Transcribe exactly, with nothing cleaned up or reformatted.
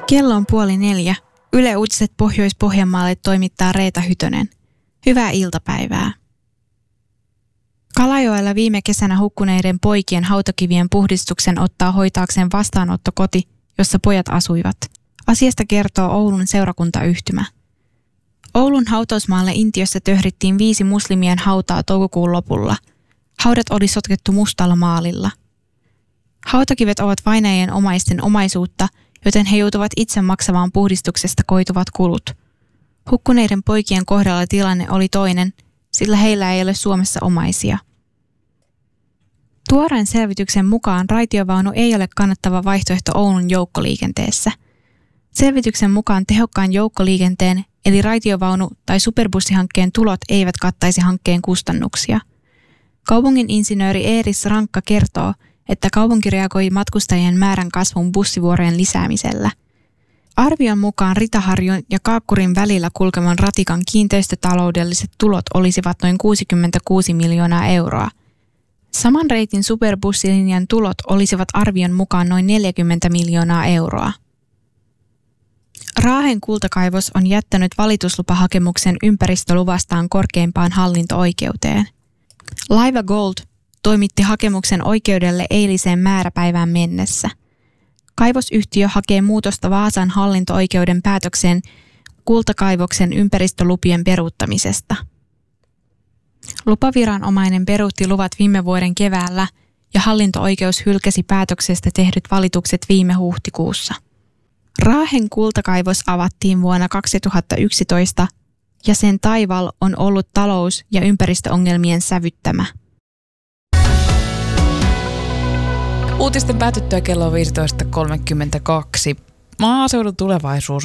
Kello on puoli neljä. Yle Uutiset Pohjois-Pohjanmaalle toimittaa Reeta Hytönen. Hyvää iltapäivää. Kalajoella viime kesänä hukkuneiden poikien hautakivien puhdistuksen ottaa hoitaakseen vastaanottokoti, jossa pojat asuivat. Asiasta kertoo Oulun seurakuntayhtymä. Oulun hautausmaalle Intiössä töhdittiin viisi muslimien hautaa toukokuun lopulla. Haudat oli sotkettu mustalla maalilla. Hautakivet ovat vainajien omaisten omaisuutta, joten he joutuvat itse maksamaan puhdistuksesta koituvat kulut. Hukkuneiden poikien kohdalla tilanne oli toinen, sillä heillä ei ole Suomessa omaisia. Tuoreen selvityksen mukaan raitiovaunu ei ole kannattava vaihtoehto Oulun joukkoliikenteessä. Selvityksen mukaan tehokkaan joukkoliikenteen eli raitiovaunu- tai superbussihankkeen tulot eivät kattaisi hankkeen kustannuksia. Kaupungin insinööri Eeris Rankka kertoo, että kaupunki reagoi matkustajien määrän kasvun bussivuorojen lisäämisellä. Arvion mukaan Ritaharjun ja Kaakkurin välillä kulkevan ratikan kiinteistötaloudelliset tulot olisivat noin kuusikymmentäkuusi miljoonaa euroa. Saman reitin superbussilinjan tulot olisivat arvion mukaan noin neljäkymmentä miljoonaa euroa. Raahen kultakaivos on jättänyt valituslupahakemuksen ympäristöluvastaan korkeimpaan hallinto-oikeuteen. Laiva Gold toimitti hakemuksen oikeudelle eiliseen määräpäivään mennessä. Kaivosyhtiö hakee muutosta Vaasan hallinto-oikeuden päätökseen kultakaivoksen ympäristölupien peruuttamisesta. Lupaviranomainen peruutti luvat viime vuoden keväällä ja hallinto-oikeus hylkäsi päätöksestä tehdyt valitukset viime huhtikuussa. Raahen kultakaivos avattiin vuonna kaksituhattayksitoista ja sen taival on ollut talous- ja ympäristöongelmien sävyttämä. Uutisten päätyttyä kello on viisitoista kolmekymmentäkaksi. Maaseudun tulevaisuus